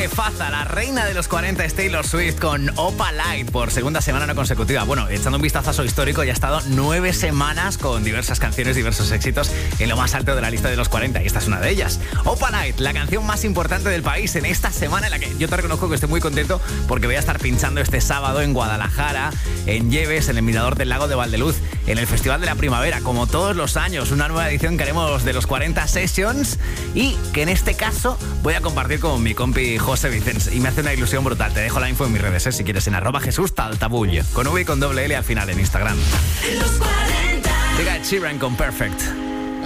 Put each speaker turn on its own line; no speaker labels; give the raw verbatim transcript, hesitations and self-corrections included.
que faza, la reina de los cuarenta es Taylor Swift con Opa Light por segunda semana no consecutiva. Bueno, echando un vistazo a su histórico, ya ha estado nueve semanas con diversas canciones, diversos éxitos en lo más alto de la lista de los cuarenta, y esta es una de ellas. Opa Light, la canción más importante del país en esta semana, en la que yo te reconozco que estoy muy contento porque voy a estar pinchando este sábado en Guadalajara, en Lleves, en el Mirador del Lago de Valdeluz, en el Festival de la Primavera, como todos los años, una nueva edición que haremos de los cuarenta Sessions, y que en este caso voy a compartir con mi compi José Vicens, y me hace una ilusión brutal. Te dejo la info en mis redes, ¿eh? Si quieres, en arroba Jesús Taltabull, con V y con doble L al final en Instagram.
Los cuarenta.
Llega Ed Sheeran con Perfect.